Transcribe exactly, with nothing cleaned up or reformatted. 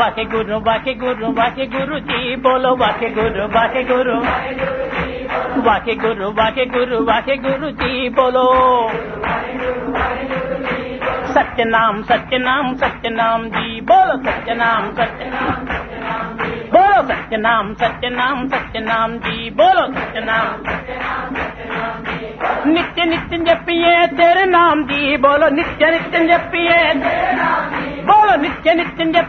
वाके गुरु वाके गुरु वाके गुरु जी बोलो वाके गुरु वाके गुरु वाके गुरु वाके गुरु वाके गुरु जी बोलो सत्य नाम सत्य नाम सत्य नाम जी बोलो सत्य नाम सत्य नाम बोलो सत्य नाम सत्य नाम सत्य नाम जी बोलो सत्य नाम नित्य नित्य जपिए तेरे नाम जी बोलो नित्य नित्य जपिए बोलो नित्य नित्य